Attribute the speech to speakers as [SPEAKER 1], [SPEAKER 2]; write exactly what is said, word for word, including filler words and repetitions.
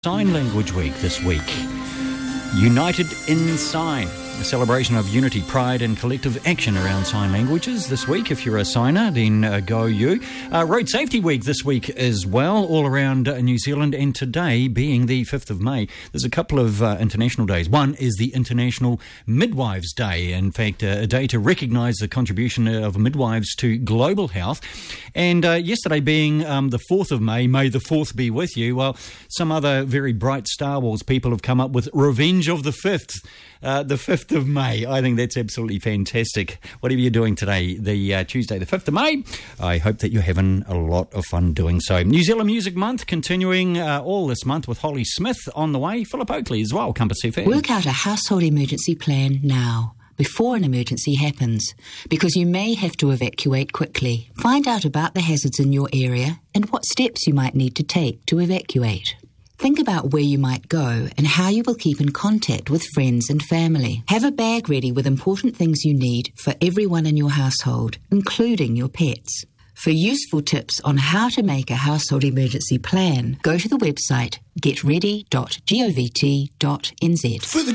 [SPEAKER 1] Sign Language Week this week. United in Sign, a celebration of unity, pride and collective action around sign languages this week. If you're a signer, then uh, go you. Uh, Road Safety Week this week as well, all around uh, New Zealand, and today being the fifth of May, there's a couple of uh, international days. One is the International Midwives Day, in fact, uh, a day to recognise the contribution of midwives to global health. And uh, yesterday being um, the fourth of May, may the fourth be with you. Well, some other very bright Star Wars people have come up with Revenge of the fifth, uh, the fifth of May. I think that's absolutely fantastic. Whatever you're doing today, the uh, Tuesday, the fifth of May, I hope that you're having a lot of fun doing so. New Zealand Music Month continuing uh, all this month with Holly Smith on the way. Philip Oakley as well, Compass F M.
[SPEAKER 2] Work out a household emergency plan now, before an emergency happens, because you may have to evacuate quickly. Find out about the hazards in your area and what steps you might need to take to evacuate. Think about where you might go and how you will keep in contact with friends and family. Have a bag ready with important things you need for everyone in your household, including your pets. For useful tips on how to make a household emergency plan, go to the website get ready dot govt dot n z.